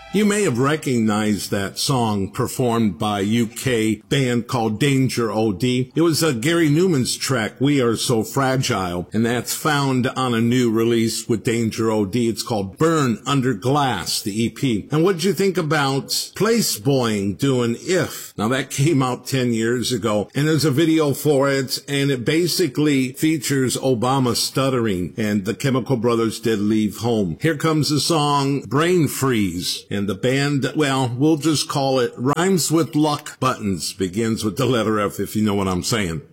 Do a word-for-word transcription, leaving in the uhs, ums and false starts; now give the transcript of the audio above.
You may have recognized that song performed by a U K band called Danger O D. It was uh, Gary Newman's track, We Are So Fragile, and that's found on a new release with Danger O D. It's called Burn Under Glass, the E P. And what did you think about Placeboying doing If? Now that came out ten years ago, and there's a video for it, and it basically features Obama stuttering, and the Chemical Brothers did Leave Home. Here comes the song Brain Freeze. And the band, well, we'll just call it Rhymes with Luck Buttons, begins with the letter F, if you know what I'm saying.